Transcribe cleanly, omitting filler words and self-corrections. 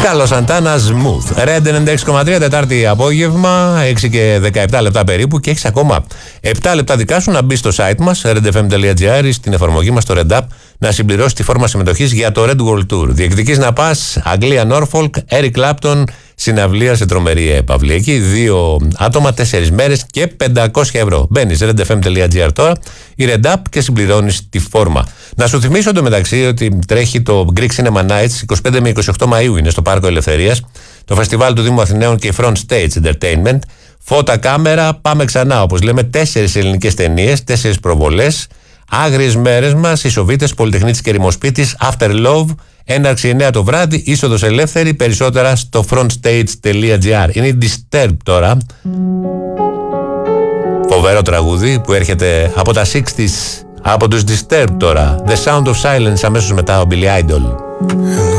Carlos Santana Smooth. Red 96,3 Τετάρτη απόγευμα, 6 και 17 λεπτά περίπου, και έχεις ακόμα 7 λεπτά δικά σου να μπει στο site μας redfm.gr, στην εφαρμογή μας, στο Red App, να συμπληρώσεις τη φόρμα συμμετοχής για το Red World Tour. Διεκδικείς να πας Αγγλία Norfolk, Eric Clapton, συναυλία σε τρομερή έπαυλη. Εκεί 2 άτομα, 4 μέρες και 500 ευρώ. Μπαίνεις redfm.gr τώρα, η Red App, και συμπληρώνεις τη φόρμα. Να σου θυμίσω εντωμεταξύ ότι τρέχει το Greek Cinema Nights 25 με 28 Μαΐου, είναι στο Πάρκο Ελευθερίας, το φεστιβάλ του Δήμου Αθηναίων και η Front Stage Entertainment. Φώτα, κάμερα, πάμε ξανά. Όπως λέμε, 4 ελληνικές ταινίες, 4 προβολές. Άγριες μέρες μας, οι Σοβίτες, Πολυτεχνίτης και Ρημοσπίτης, After Love, έναρξη 9 το βράδυ, είσοδος ελεύθερη, περισσότερα στο frontstage.gr. Είναι η Disturbed τώρα. Φοβερό τραγούδι που έρχεται από τα 60s, από τους Disturbed τώρα. The Sound of Silence, αμέσως μετά ο Billy Idol.